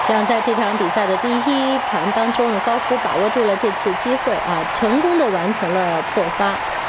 这样在这场比赛的第一盘当中呢，高夫把握住了这次机会啊，成功的完成了破发。